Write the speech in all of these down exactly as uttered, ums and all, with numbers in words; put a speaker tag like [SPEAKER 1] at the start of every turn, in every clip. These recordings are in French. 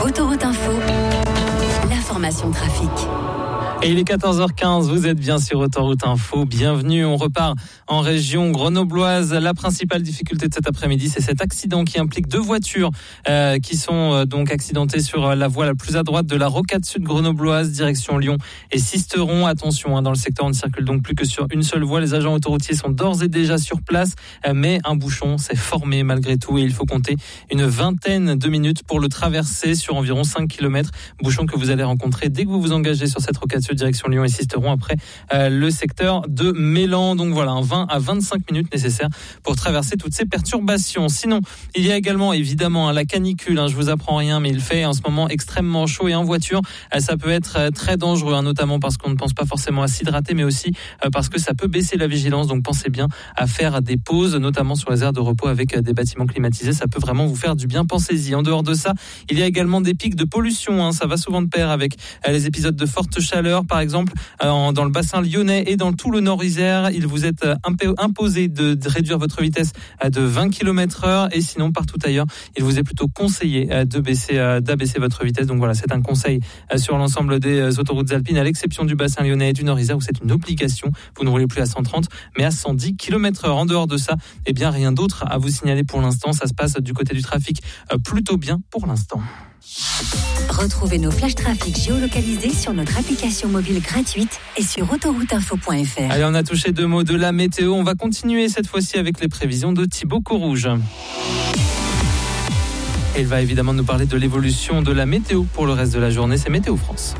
[SPEAKER 1] Autoroute Info, l'information trafic.
[SPEAKER 2] Et il est quatorze heures quinze, vous êtes bien sur Autoroute Info, bienvenue. On repart en région grenobloise. La principale difficulté de cet après-midi, c'est cet accident qui implique deux voitures euh, qui sont euh, donc accidentées sur la voie la plus à droite de la rocade sud grenobloise, direction Lyon et Sisteron. Attention, hein, dans le secteur, on ne circule donc plus que sur une seule voie. Les agents autoroutiers sont d'ores et déjà sur place, euh, mais un bouchon s'est formé malgré tout et il faut compter une vingtaine de minutes pour le traverser sur environ cinq kilomètres. Bouchon que vous allez rencontrer dès que vous vous engagez sur cette rocade sud direction Lyon et Sisteron après euh, le secteur de Mélan. Donc voilà, un vingt à vingt-cinq minutes nécessaires pour traverser toutes ces perturbations. Sinon, il y a également évidemment hein, la canicule. Hein, je vous apprends rien, mais il fait en ce moment extrêmement chaud et en voiture, euh, ça peut être euh, très dangereux, hein, notamment parce qu'on ne pense pas forcément à s'hydrater, mais aussi euh, parce que ça peut baisser la vigilance. Donc pensez bien à faire des pauses, notamment sur les aires de repos avec euh, des bâtiments climatisés. Ça peut vraiment vous faire du bien. Pensez-y. En dehors de ça, il y a également des pics de pollution. Hein, ça va souvent de pair avec euh, les épisodes de forte chaleur. Par exemple, euh, dans le bassin lyonnais et dans tout le Nord-Isère, il vous est euh, imposé de, de réduire votre vitesse à de vingt kilomètres heure et sinon partout ailleurs, il vous est plutôt conseillé euh, de baisser, euh, d'abaisser votre vitesse. Donc voilà, c'est un conseil euh, sur l'ensemble des euh, autoroutes alpines, à l'exception du bassin lyonnais et du Nord-Isère où c'est une obligation. Vous ne roulez plus à cent trente, mais à cent dix kilomètres heure. En dehors de ça, eh bien rien d'autre à vous signaler pour l'instant. Ça se passe du côté du trafic euh, plutôt bien pour l'instant.
[SPEAKER 1] Retrouvez nos flash trafic géolocalisés sur notre application mobile gratuite et sur autoroute info point f r.
[SPEAKER 2] Allez, on a touché deux mots de la météo. On va continuer cette fois-ci avec les prévisions de Thibaut Courrouge. Il va évidemment nous parler de l'évolution de la météo pour le reste de la journée. C'est Météo France.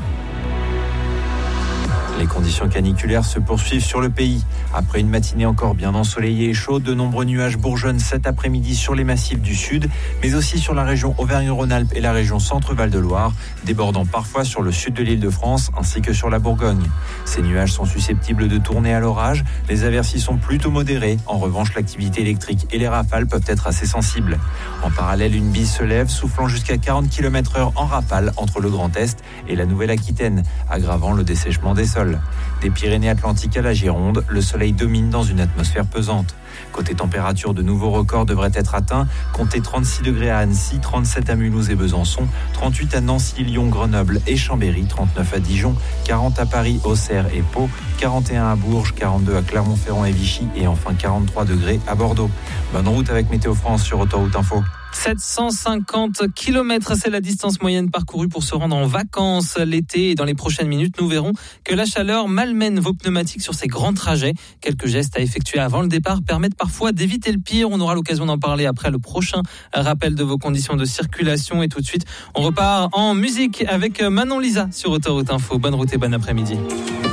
[SPEAKER 3] Les conditions caniculaires se poursuivent sur le pays. Après une matinée encore bien ensoleillée et chaude, de nombreux nuages bourgeonnent cet après-midi sur les massifs du sud, mais aussi sur la région Auvergne-Rhône-Alpes et la région Centre-Val-de-Loire, débordant parfois sur le sud de l'Île-de-France ainsi que sur la Bourgogne. Ces nuages sont susceptibles de tourner à l'orage. Les aversis sont plutôt modérées. En revanche, l'activité électrique et les rafales peuvent être assez sensibles. En parallèle, une bise se lève, soufflant jusqu'à quarante kilomètres heure en rafale entre le Grand Est et la Nouvelle-Aquitaine, aggravant le dessèchement des sols. Des Pyrénées-Atlantiques à la Gironde, le soleil domine dans une atmosphère pesante. Côté température, de nouveaux records devraient être atteints. Comptez trente-six degrés à Annecy, trente-sept à Mulhouse et Besançon, trente-huit à Nancy, Lyon, Grenoble et Chambéry, trente-neuf à Dijon, quarante à Paris, Auxerre et Pau, quarante et un à Bourges, quarante-deux à Clermont-Ferrand et Vichy et enfin quarante-trois degrés à Bordeaux. Bonne route avec Météo France sur Autoroute Info.
[SPEAKER 2] sept cent cinquante kilomètres, c'est la distance moyenne parcourue pour se rendre en vacances l'été. Et dans les prochaines minutes, nous verrons que la chaleur malmène vos pneumatiques sur ces grands trajets. Quelques gestes à effectuer avant le départ permettent parfois d'éviter le pire. On aura l'occasion d'en parler après le prochain rappel de vos conditions de circulation. Et tout de suite, on repart en musique avec Manon Lisa sur Autoroute Info. Bonne route et bon après-midi.